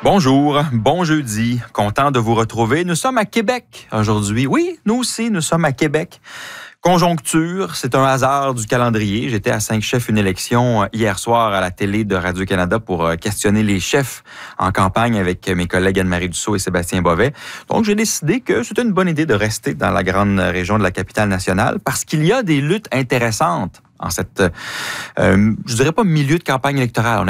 Bonjour, bon jeudi, content de vous retrouver. Nous sommes à Québec aujourd'hui. Oui, nous aussi, nous sommes à Québec. Conjoncture, c'est un hasard du calendrier. J'étais à 5 chefs une élection hier soir à la télé de Radio-Canada pour questionner les chefs en campagne avec mes collègues Anne-Marie Dussault et Sébastien Bovet. Donc, j'ai décidé que c'était une bonne idée de rester dans la grande région de la capitale nationale parce qu'il y a des luttes intéressantes en cette, je dirais pas milieu de campagne électorale.